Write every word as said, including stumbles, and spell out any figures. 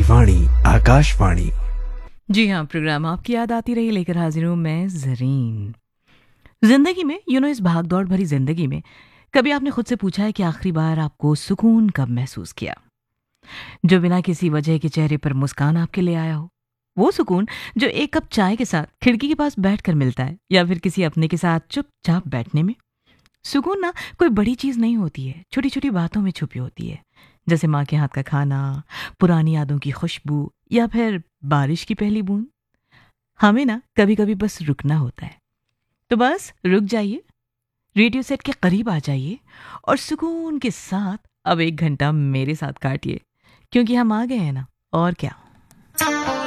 आकाशवाणी आकाशवाणी। जी हाँ, प्रोग्राम आपकी याद आती रही लेकर हाजिर हूँ मैं जरीन। जिंदगी में यू नो इस भागदौड़ भरी जिंदगी में कभी आपने खुद से पूछा है कि आखिरी बार आपको सुकून कब महसूस किया, जो बिना किसी वजह के चेहरे पर मुस्कान आपके ले आया हो? वो सुकून जो एक कप चाय के साथ खिड़की के पास बैठकर मिलता है, या फिर किसी अपने के साथ चुपचाप बैठने में। सुकून ना कोई बड़ी चीज नहीं होती है, छोटी छोटी बातों में छुपी होती है। जैसे माँ के हाथ का खाना, पुरानी यादों की खुशबू, या फिर बारिश की पहली बूंद। हमें ना कभी कभी बस रुकना होता है, तो बस रुक जाइए, रेडियो सेट के करीब आ जाइए और सुकून के साथ अब एक घंटा मेरे साथ काटिए, क्योंकि हम आ गए हैं ना, और क्या।